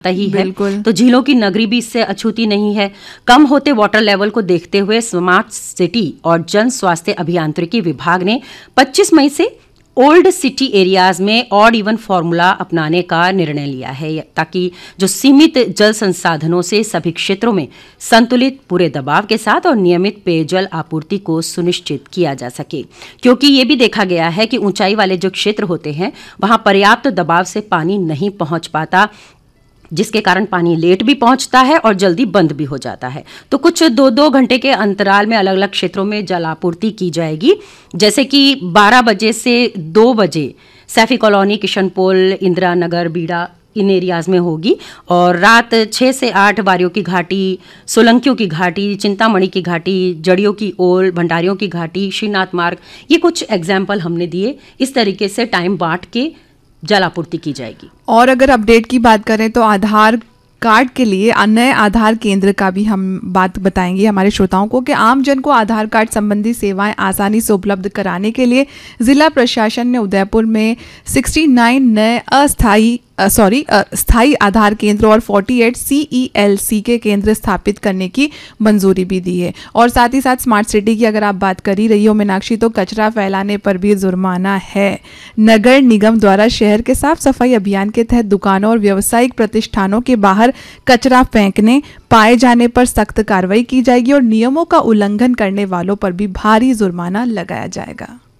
ही है। बिल्कुल। तो झीलों की नगरी भी इससे अछूती नहीं है। कम होते वाटर लेवल को देखते हुए स्मार्ट सिटी और जन स्वास्थ्य अभियांत्रिकी विभाग ने 25 मई से ओल्ड सिटी एरियाज में ऑड इवन फॉर्मूला अपनाने का निर्णय लिया है, ताकि जो सीमित जल संसाधनों से सभी क्षेत्रों में संतुलित, पूरे दबाव के साथ और नियमित पेयजल आपूर्ति को सुनिश्चित किया जा सके। क्योंकि ये भी देखा गया है कि ऊंचाई वाले जो क्षेत्र होते हैं वहां पर्याप्त दबाव से पानी नहीं पहुंच पाता, जिसके कारण पानी लेट भी पहुंचता है और जल्दी बंद भी हो जाता है। तो कुछ 2-2 घंटे के अंतराल में अलग अलग क्षेत्रों में जल आपूर्ति की जाएगी, जैसे कि 12 बजे से 2 बजे सैफी कॉलोनी, किशनपोल, इंदिरा नगर, बीड़ा इन एरियाज में होगी, और रात 6 से 8 वारियों की घाटी, सोलंकियों की घाटी, चिंतामणि की घाटी, जड़ियों की ओल, भंडारियों की घाटी, श्रीनाथ मार्ग, ये कुछ एग्जाम्पल हमने दिए। इस तरीके से टाइम बांट के जल आपूर्ति की जाएगी। और अगर अपडेट की बात करें तो आधार कार्ड के लिए नए आधार केंद्र का भी हम बात बताएंगे हमारे श्रोताओं को कि आम जन को आधार कार्ड संबंधी सेवाएं आसानी से उपलब्ध कराने के लिए जिला प्रशासन ने उदयपुर में 69 नए स्थायी आधार केंद्र और 48 CELC के केंद्र स्थापित करने की मंजूरी भी दी है। और साथ ही साथ स्मार्ट सिटी की अगर आप बात कर ही रही हो मीनाक्षी, तो कचरा फैलाने पर भी जुर्माना है। नगर निगम द्वारा शहर के साफ सफाई अभियान के तहत दुकानों और व्यावसायिक प्रतिष्ठानों के बाहर कचरा फेंकने पाए जाने पर सख्त कार्रवाई की जाएगी और नियमों का उल्लंघन करने वालों पर भी भारी जुर्माना लगाया जाएगा।